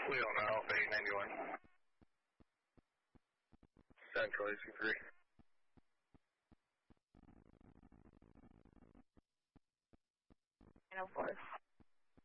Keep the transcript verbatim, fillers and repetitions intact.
Leon Alpha eight ninety-one. Central A C three. nine oh four.